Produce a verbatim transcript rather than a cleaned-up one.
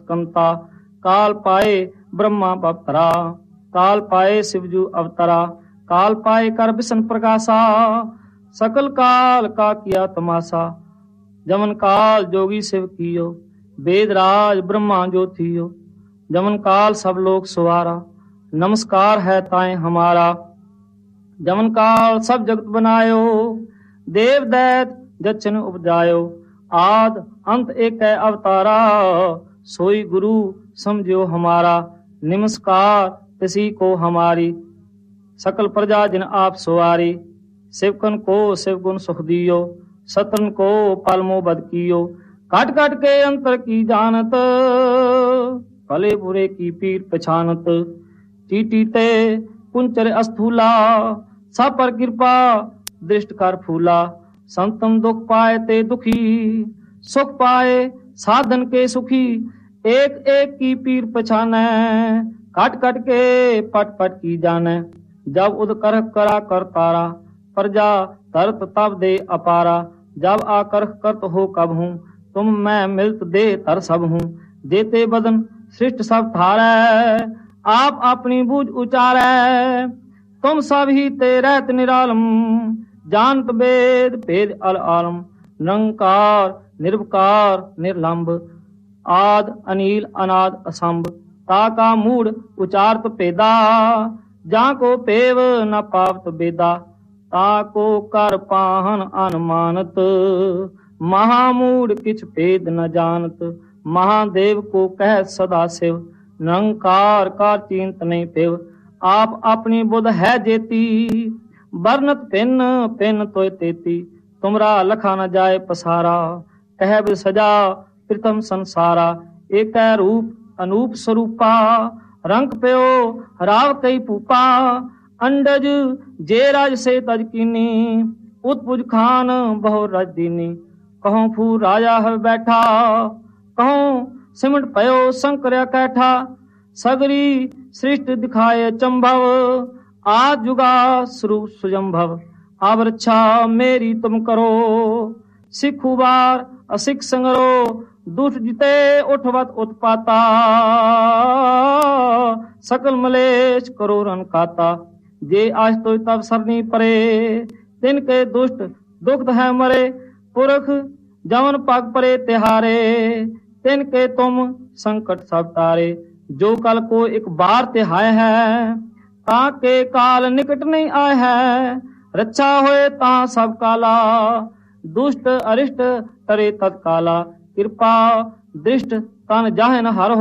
कंता। काल पाए ब्रह्मा बपतरा, काल पाए शिवजू अवतरा। काल पाए कर बिशन प्रकाशा, सकल काल का किया तमाशा। जमन काल जोगी शिव कियो, वेद राज ब्रह्मा जो थियो। जमन काल सब लोग सुवारा, नमस्कार है ताए हमारा। जमन काल सब जगत बनायो, देव दैत जचन उपजायो। आद अंत एक है अवतारा, सोई गुरु समझो हमारा। नमस्कार किसी को हमारी, सकल प्रजा जिन आप सुवारी। शिवकन को शिव गुण सुख दियो, सतन को पालमो बद कियो। काट काट के अंतर की जानत, भले बुरे की पीर पछानत। टीटी ते कुंचर अस्थूला, सब पर कृपा दृष्ट कर फूला। संतम दुख पाए ते दुखी, सुख पाए साधन के सुखी। एक एक की पीर पछाने, काट काट के पट पट की जाने। जब उद कर करा कर तारा, प्रजा तरत तब दे अपारा। जब आकर करत हो कब हूँ, तुम मैं मिलत दे तर सब हूँ। देते बदन सृष्ट सब थारै, आप अपनी बूझ उचारै। तुम सब ही ते रहत निरालम, जानत वेद भेद अल आलम। निरंकार निर्विकार निर्लंब, आद अनिल अनाद असंभ। ताका मूढ़ उचारत पेदा, जाको पेव न पावत बेदा। ताको कर पाहन अनुमानत, महामूढ़ किछ भेद न जानत। महादेव को कह सदा शिव, निरंकार का चिंत नहीं पेव। आप अपनी बुध है जेती, बरनत पिन पिन तोय तेती। तुमरा लखा न जाए पसारा, कह सजा प्रथम संसारा। एक रूप अनूप स्वरूपा, रंग प्यो राव कई पूपा। अंडज जे राज से तज कीनी, उत्पुज खान बहु रज दीनी। कहूँ फू राजा है बैठा, कहूँ सिमट पयो शंकर कैठा। सगरी सृष्टि दिखाए चंभव, आज जुगा स्वरूप सुजंभव। अब रक्षा मेरी तुम करो, सिखु बार असिख संगरो। दुष्ट जिते उठवत उत्पाता, सकल मलेश करो रन खाता। जे आज तो तब सरनी परे, तिनके दुष्ट दुख है मरे। पुरख जवन पग परे तिहारे, तिनके तुम संकट सब टारे। जो कल को एक बार तिहाय है, ताके काल निकट नहीं आए है। रक्षा होए ता सब काला, दुष्ट अरिष्ट तरे तत्काला। कृपा दृष्ट तन जाहन हर